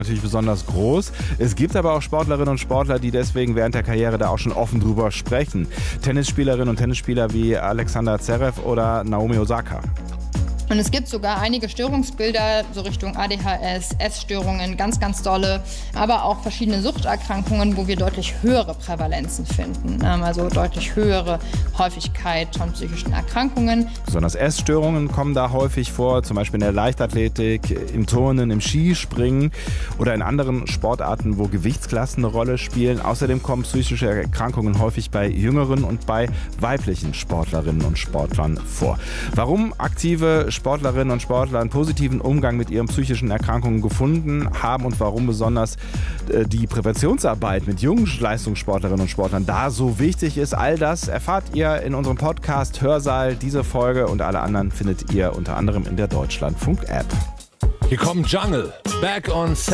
Natürlich besonders groß. Es gibt aber auch Sportlerinnen und Sportler, die deswegen während der Karriere da auch schon offen drüber sprechen. Tennisspielerinnen und Tennisspieler wie Alexander Zverev oder Naomi Osaka. Und es gibt sogar einige Störungsbilder, so Richtung ADHS, Essstörungen, ganz, ganz dolle, aber auch verschiedene Suchterkrankungen, wo wir deutlich höhere Prävalenzen finden, also deutlich höhere Häufigkeit von psychischen Erkrankungen. Besonders Essstörungen kommen da häufig vor, zum Beispiel in der Leichtathletik, im Turnen, im Skispringen oder in anderen Sportarten, wo Gewichtsklassen eine Rolle spielen. Außerdem kommen psychische Erkrankungen häufig bei jüngeren und bei weiblichen Sportlerinnen und Sportlern vor. Warum aktive Sportlerinnen und Sportler einen positiven Umgang mit ihren psychischen Erkrankungen gefunden haben und warum besonders die Präventionsarbeit mit jungen Leistungssportlerinnen und Sportlern da so wichtig ist, all das erfahrt ihr in unserem Podcast Hörsaal. Diese Folge und alle anderen findet ihr unter anderem in der Deutschlandfunk-App. Hier kommt Jungle, Back on